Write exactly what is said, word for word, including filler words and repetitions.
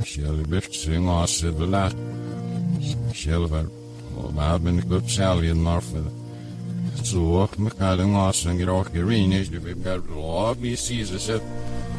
Shall be sing oss the last. Shall be. Oh, maar ben ik op Sally en Marfa. Zo ook me kalling oss en get ook green is de big lobby sees it.